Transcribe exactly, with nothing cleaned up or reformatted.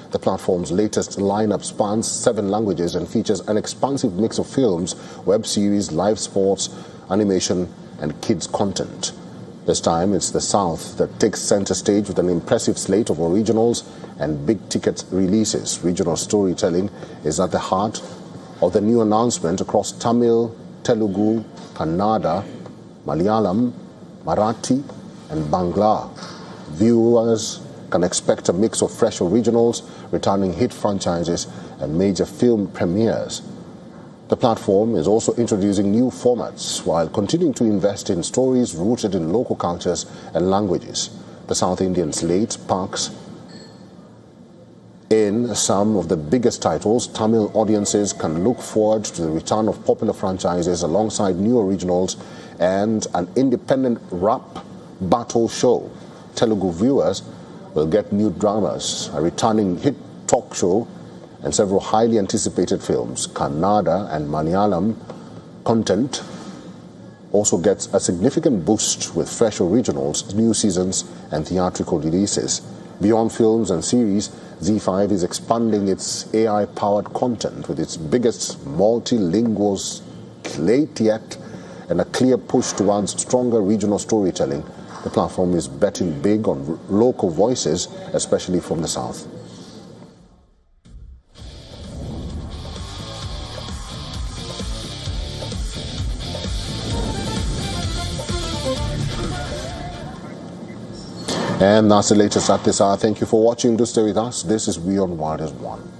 The platform's latest lineup spans seven languages and features an expansive mix of films, web series, live sports, animation, and kids content. This time, it's the South that takes center stage with an impressive slate of originals and big-ticket releases. Regional storytelling is at the heart of the new announcement across Tamil, Telugu, Kannada, Malayalam, Marathi, and Bangla. Viewers can expect a mix of fresh originals, returning hit franchises, and major film premieres. The platform is also introducing new formats while continuing to invest in stories rooted in local cultures and languages. The South Indian slate packs in some of the biggest titles. Tamil audiences can look forward to the return of popular franchises alongside new originals and an independent rap battle show. Telugu viewers will get new dramas, a returning hit talk show, and several highly anticipated films. Kannada and Malayalam content also gets a significant boost with fresh originals, new seasons, and theatrical releases. Beyond films and series, Z five is expanding its A I-powered content with its biggest multilingual slate yet and a clear push towards stronger regional storytelling. The platform is betting big on local voices, especially from the South. And that's the latest at this hour. Thank you for watching. Do stay with us. This is Beyond Waters One.